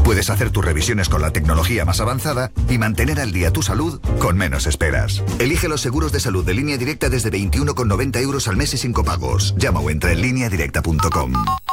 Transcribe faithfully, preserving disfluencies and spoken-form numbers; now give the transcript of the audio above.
Puedes hacer tus revisiones con la tecnología más avanzada y mantener al día tu salud con menos esperas. Elige los seguros de salud de Línea Directa desde veintiuno con noventa euros al mes y sin copagos. Llama o entra en línea directa punto com.